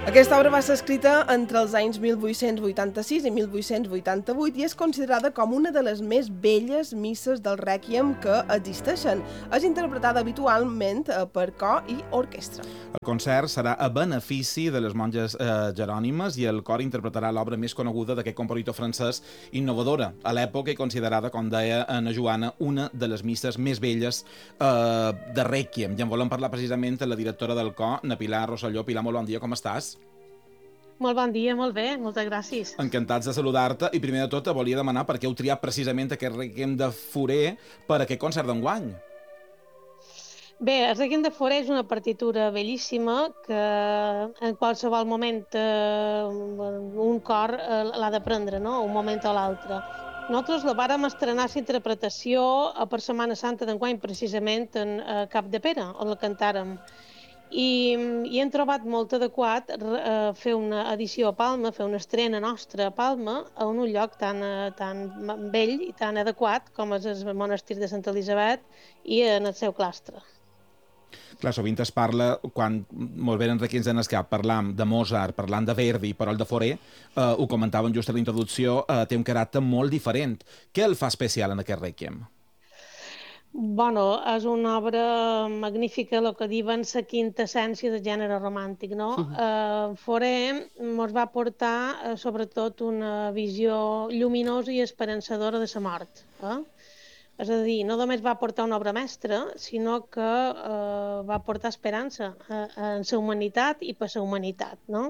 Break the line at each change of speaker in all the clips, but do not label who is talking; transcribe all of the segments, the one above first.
Aquesta obra va ser escrita entre els anys 1886 i 1888 i és considerada com una de les més belles misses del Rèquiem que existeixen. És interpretada habitualment per cor i orquestra.
El concert serà a benefici de les monges jerònimes i el cor interpretarà l'obra més coneguda d'aquest compositor francès, innovadora a l'època i considerada, com deia Ana Joana, una de les misses més belles de Rèquiem. I en volem parlar precisament amb la directora del cor, na Pilar Rosselló. Pilar, molt bon dia, com estàs?
Molt bon dia, molt bé, moltes gràcies.
Encantats de saludar-te i primer de tot te volia demanar per què heu triat precisament aquest Rèquiem de Fauré per aquest concert d'enguany.
Bé, el Rèquiem de Fauré és una partitura bellíssima que en qualsevol moment un cor l'ha d'aprendre, no? Un moment o l'altre. Nosaltres la vàrem estrenar la interpretació per Setmana Santa d'enguany, precisament en Cap de Pere, on la cantàrem. I hem trobat molt adequat fer una edició a Palma, fer una estrena nostra a Palma, en un lloc tan bell i tan adequat com és el monestir de Santa Elisabet i en el seu claustre.
Clar, sovint es parla, quan molt bé Enric ens en el cap, parlam de Mozart, parlant de Verdi, però el de Fauré, ho comentàvem just a la introducció, té un caràcter molt diferent. Què el fa especial en aquest Rèquiem?
Bueno, és una obra magnífica, el que diuen la quinta essència del gènere romàntic, no? Fauré ens va portar sobretot una visió lluminosa i esperançadora de la mort. És a dir, no només va portar una obra mestra, sinó que va portar esperança en la humanitat i per la humanitat, no?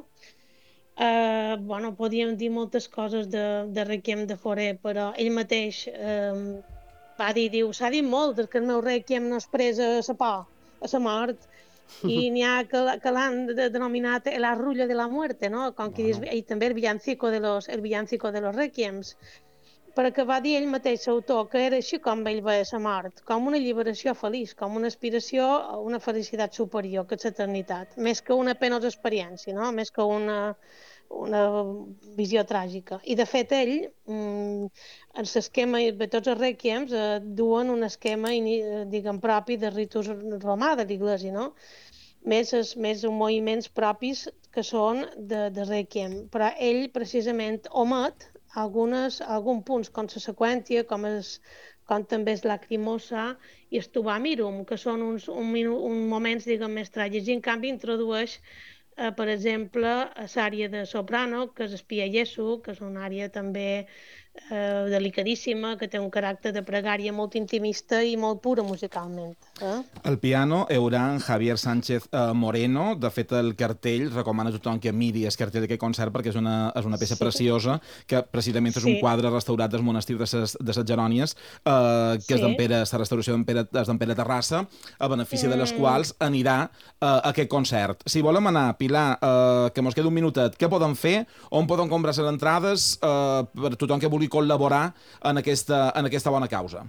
Podríem dir moltes coses de Rèquiem de Fauré, però ell mateix va dir, s'ha dit molt que el meu Rèquiem no expressa la por, la mort, i n'hi ha que l'han denominat el arrullo de la muerte, no? Com que dius, ell també el villancico de los Rèquiems, perquè va dir ell mateix, l'autor, que era així com ell veia la mort, com una alliberació feliç, com una aspiració a una felicitat superior, que és l'eternitat, més que una penosa experiència, no? Més que una visió tràgica. I, de fet, ell, en l'esquema de tots els rèquiems, duen un esquema, diguem, propi de ritus romà de l'Església, no? Més moviments propis que són de rèquiem. Però ell, precisament, omet alguns punts, com la seqüència, com també és Lacrimosa i el Tuba Mirum, que són uns moments, diguem, més tràgics. I, en canvi, introdueix per exemple, l'àrea de soprano, que és Espia Jesu, que és una àrea també delicadíssima, que té un caràcter de pregària molt intimista i molt pura musicalment.
Al piano hi haurà en Javier Sánchez Moreno. De fet, el cartell recomana a tothom que miri el cartell d'aquest concert perquè és una peça preciosa, que precisament és un quadre restaurat del monestir de les Jerònies, que és la restauració d'en Pere Terrassa, a benefici de les quals anirà aquest concert. Si volem anar, Pilar, que mos queda un minutet, què podem fer? On podem comprar les entrades per tothom que vulgui col·laborar en aquesta bona causa?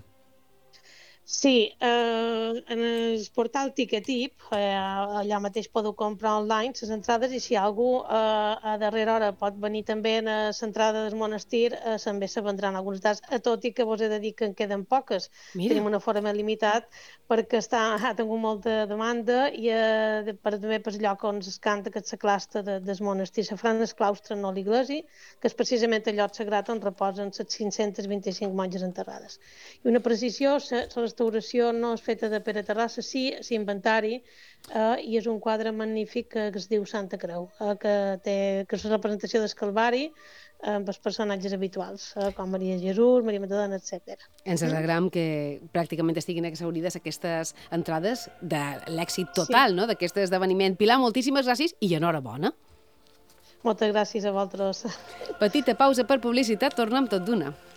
Sí, en el portal Ticketip, allà mateix podeu comprar online les entrades, i si algú a darrera hora pot venir també a l'entrada del monestir, també se vendran algunes dates, tot i que vos he de dir que en queden poques. Tenim un aforament limitat perquè ha tingut molta demanda i també per lloc on es canta que és la claustre del monestir, la Fran del claustre, no l'Església, que és precisament el lloc sagrat on reposen les 525 monges enterrades. I una precisió, la restauració no és feta de Pere Terrassa, sí, s'inventari, i és un quadre magnífic que es diu Santa Creu, que és la representació del Calvari amb els personatges habituals, com Maria Jesús, Maria Magdalena, etc.
Ens alegram que pràcticament estiguin exhaurides aquestes entrades de l'èxit total d'aquest esdeveniment. Pilar, moltíssimes gràcies i enhorabona.
Moltes gràcies a vosaltres.
Petita pausa per publicitat, tornem tot d'una.